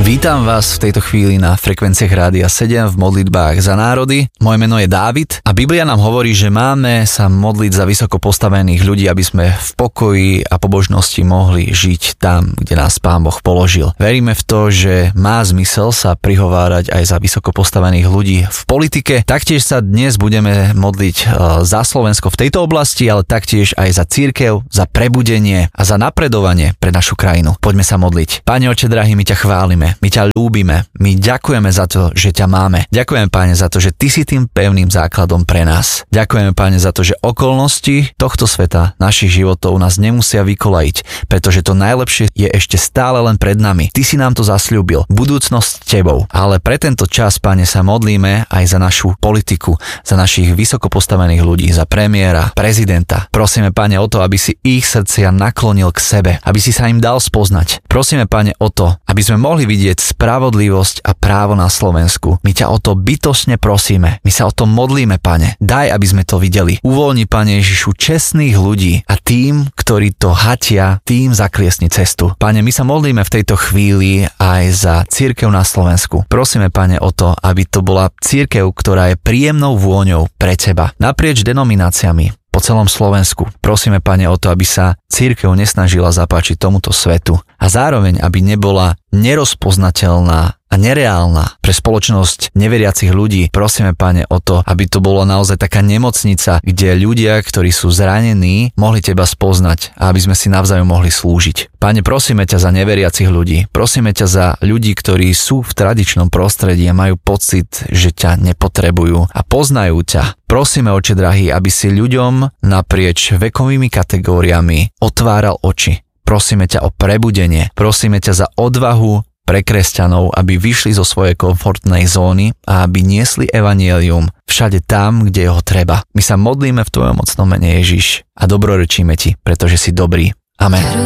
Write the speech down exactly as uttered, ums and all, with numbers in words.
Vítam vás v tejto chvíli na frekvenciách Rádia sedem v modlitbách za národy. Moje meno je Dávid a Biblia nám hovorí, že máme sa modliť za vysoko postavených ľudí, aby sme v pokoji a pobožnosti mohli žiť tam, kde nás Pán Boh položil. Veríme v to, že má zmysel sa prihovárať aj za vysoko postavených ľudí v politike. Taktiež sa dnes budeme modliť za Slovensko v tejto oblasti, ale taktiež aj za cirkev, za prebudenie a za napredovanie pre našu krajinu. Poďme sa modliť. Pane Oče drahý, my ťa chválime. My ťa ľúbime, my ďakujeme za to, že ťa máme. Ďakujeme, Páne, za to, že Ty si tým pevným základom pre nás. Ďakujeme, Páne, za to, že okolnosti tohto sveta, našich životov nás nemusia vykolajiť, pretože to najlepšie je ešte stále len pred nami. Ty si nám to zasľúbil, budúcnosť Tebou. Ale pre tento čas, Páne, sa modlíme aj za našu politiku, za našich vysoko postavených ľudí, za premiéra, prezidenta. Prosíme, Páne, o to, aby si ich srdcia naklonil k sebe, aby si sa im dal spoznať. Prosíme, Páne, o to, aby sme mohli vidieť spravodlivosť a právo na Slovensku. My ťa o to bytostne prosíme. My sa o to modlíme, Pane. Daj, aby sme to videli. Uvoľni, Pane Ježišu, čestných ľudí a tým, ktorí to hatia, tým zakliesni cestu. Pane, my sa modlíme v tejto chvíli aj za cirkev na Slovensku. Prosíme, Pane, o to, aby to bola cirkev, ktorá je príjemnou vôňou pre Teba. Naprieč denomináciami po celom Slovensku. Prosíme, Pane, o to, aby sa cirkev nesnažila zapáčiť tomuto svetu a zároveň, aby nebola nerozpoznateľná a nereálna pre spoločnosť neveriacich ľudí. Prosíme, Pane, o to, aby to bolo naozaj taká nemocnica, kde ľudia, ktorí sú zranení, mohli Teba spoznať a aby sme si navzájom mohli slúžiť. Pane, prosíme ťa za neveriacich ľudí. Prosíme ťa za ľudí, ktorí sú v tradičnom prostredí a majú pocit, že ťa nepotrebujú a poznajú ťa. Prosíme, Oče drahý, aby si ľuďom naprieč vekovými kategóriami otváral oči. Prosíme ťa o prebudenie. Prosíme ťa za odvahu pre kresťanov, aby vyšli zo svojej komfortnej zóny a aby niesli evanjelium všade tam, kde ho treba. My sa modlíme v Tvojom mocnom mene, Ježiš, a dobrorečíme Ti, pretože si dobrý. Amen.